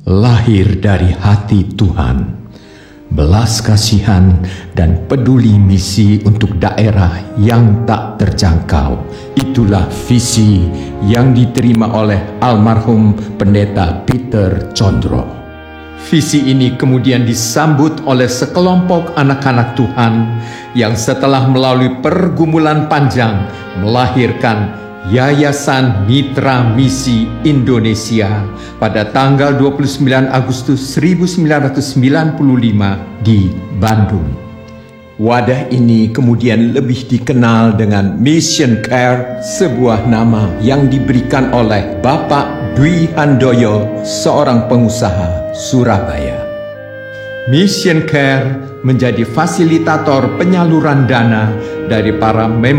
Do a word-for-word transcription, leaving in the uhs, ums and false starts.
lahir dari hati Tuhan, belas kasihan dan peduli misi untuk daerah yang tak terjangkau. Itulah visi yang diterima oleh almarhum Pendeta Peter Condro. Visi ini kemudian disambut oleh sekelompok anak-anak Tuhan yang setelah melalui pergumulan panjang melahirkan Yayasan Mitra Misi Indonesia pada tanggal dua puluh sembilan Agustus seribu sembilan ratus sembilan puluh lima di Bandung. Wadah ini kemudian lebih dikenal dengan Mission Care, sebuah nama yang diberikan oleh Bapak Dwi Handoyo, seorang pengusaha Surabaya. Mission Care menjadi fasilitator penyaluran dana dari para member